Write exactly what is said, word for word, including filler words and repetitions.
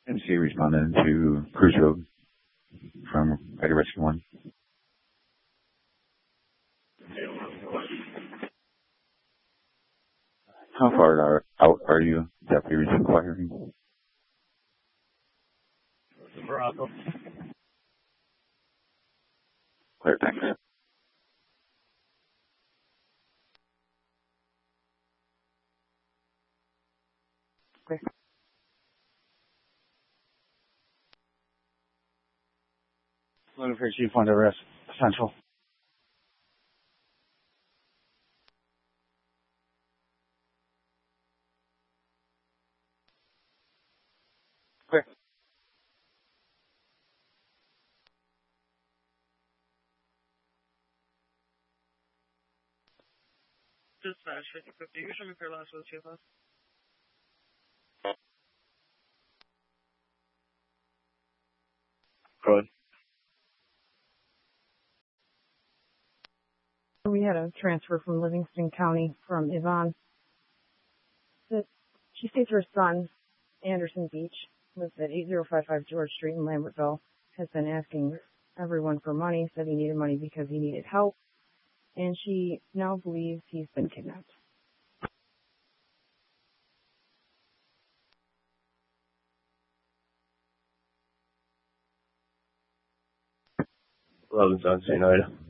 M C responded to Cruise Road from Fire Rescue One. How far are, out are you? Deputy requiring? Bravo. Clear, thanks. Okay. Looking for Chief under arrest. Central. Clear. Dispatch fifty fifty. You should be clear last with Chief House. Good. We had a transfer from Livingston County from Yvonne. That she states her son, Anderson Beach, lives at eight oh five five George Street in Lambertville, has been asking everyone for money, said he needed money because he needed help, and she now believes he's been kidnapped. Robinson, Saint Ida.